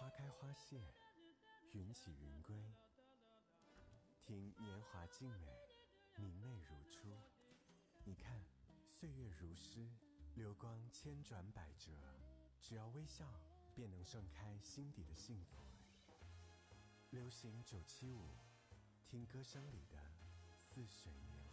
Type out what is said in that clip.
花开花谢，云起云归。听年华静美，明媚如初。你看，岁月如诗，流光千转百折，只要微笑，便能盛开心底的幸福。流行975，听歌声里的似水年